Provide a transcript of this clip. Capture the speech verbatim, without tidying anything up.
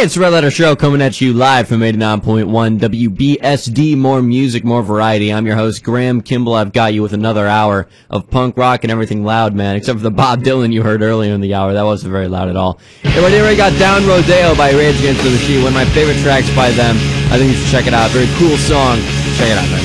Hey, it's the Red Letter Show coming at you live from eighty-nine point one W B S D. More music, more variety. I'm your host, Graham Kimball. I've got you with another hour of punk rock and everything loud, man, except for the Bob Dylan you heard earlier in the hour. That wasn't very loud at all. Hey, right here, I got Down Rodeo by Rage Against the Machine, one of my favorite tracks by them. I think you should check it out. Very cool song. Check it out, man.